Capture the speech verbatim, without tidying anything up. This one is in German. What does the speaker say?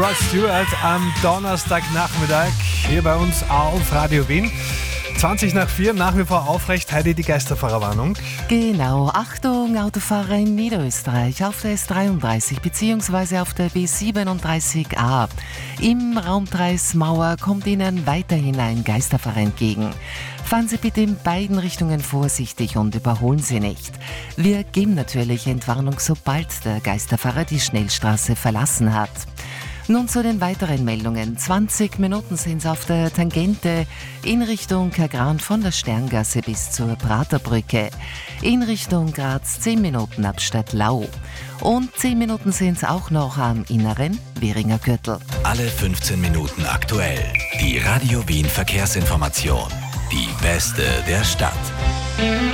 Rod Stewart am Donnerstagnachmittag hier bei uns auf Radio Wien. zwanzig nach vier, nach wie vor aufrecht. Heidi, die Geisterfahrerwarnung. Genau, Achtung, Autofahrer in Niederösterreich auf der S dreiunddreißig bzw. auf der B siebenunddreißig A. Im Raumkreis Mauer kommt Ihnen weiterhin ein Geisterfahrer entgegen. Fahren Sie bitte in beiden Richtungen vorsichtig und überholen Sie nicht. Wir geben natürlich Entwarnung, sobald der Geisterfahrer die Schnellstraße verlassen hat. Nun zu den weiteren Meldungen. zwanzig Minuten sind es auf der Tangente in Richtung Kagran von der Sterngasse bis zur Praterbrücke. In Richtung Graz zehn Minuten ab Stadtlau. Und zehn Minuten sind es auch noch am inneren Währinger Gürtel. Alle fünfzehn Minuten aktuell. Die Radio Wien Verkehrsinformation. Die beste der Stadt.